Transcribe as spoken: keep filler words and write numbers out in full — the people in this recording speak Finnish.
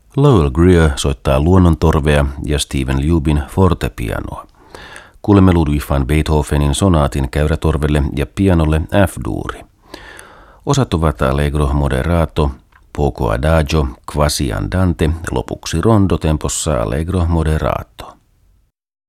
Lowell Greer soittaa luonnontorvea ja Steven Liubin fortepianoa. Kuulemme Ludwig van Beethovenin sonaatin käyrätorvelle ja pianolle F-duuri. Osat ovat allegro moderato, poco adagio, quasi andante, lopuksi rondo tempossa allegro moderato.